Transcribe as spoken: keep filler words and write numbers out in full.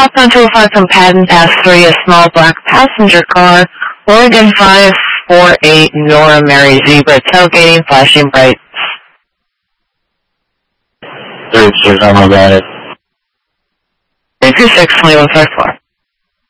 Southbound two oh five from Patton, past three, a small black passenger car. Oregon five four eight, Nora Mary Zebra, tailgating, flashing brights. thirty-six, I'm about it. three two six, twenty-one five four.